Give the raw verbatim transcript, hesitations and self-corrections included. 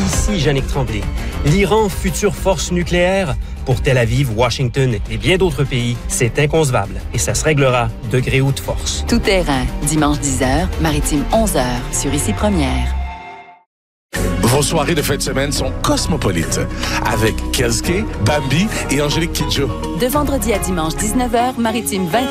Ici Yannick Tremblay. L'Iran, future force nucléaire? Pour Tel Aviv, Washington et bien d'autres pays, c'est inconcevable et ça se réglera de gré ou de force. Tout terrain, dimanche dix heures, Maritime onze heures, sur Ici Première. Vos soirées de fin de semaine sont cosmopolites, avec Kelske, Bambi et Angélique Kidjo. De vendredi à dimanche dix-neuf heures, Maritime vingt